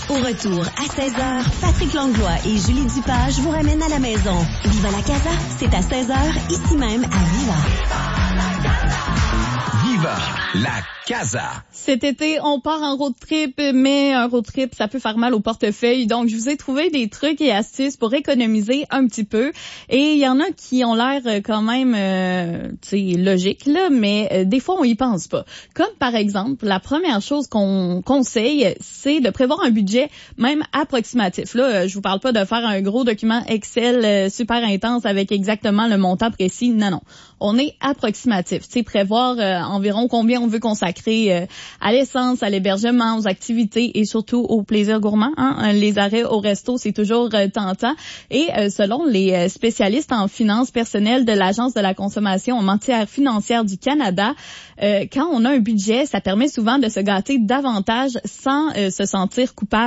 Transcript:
Au retour, à 16h, Patrick Langlois et Julie Dupage vous ramènent à la maison. Viva la Casa, c'est à 16h, ici même à Viva. Viva la Casa. Cet été, on part en road trip, mais un road trip, ça peut faire mal au portefeuille. Donc, je vous ai trouvé des trucs et astuces pour économiser un petit peu. Et il y en a qui ont l'air quand même, logiques, là, mais des fois, on y pense pas. Comme par exemple, la première chose qu'on conseille, c'est de prévoir un budget même approximatif. Là, je vous parle pas de faire un gros document Excel super intense avec exactement le montant précis. Non. On est approximatif. Tu sais, prévoir environ combien on veut consacrer à l'essence, à l'hébergement, aux activités et surtout au plaisir gourmand. Les arrêts au resto, c'est toujours tentant. Et selon les spécialistes en finances personnelles de l'Agence de la consommation en matière financière du Canada, quand on a un budget, ça permet souvent de se gâter davantage sans se sentir coupable.